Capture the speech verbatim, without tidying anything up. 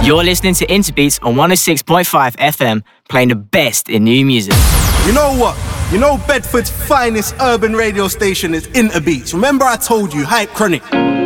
You're listening to Interbeats on one oh six point five F M, playing the best in new music. You know what? You know Bedford's finest urban radio station is Interbeats. Remember I told you, Hype Chronic.